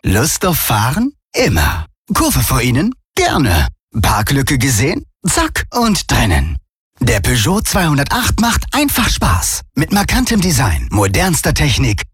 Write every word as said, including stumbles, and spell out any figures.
Lust auf Fahren? Immer. Kurve vor Ihnen? Gerne. Parklücke gesehen? Zack und drinnen. Der Peugeot zweihundertacht macht einfach Spaß. Mit markantem Design, modernster Technik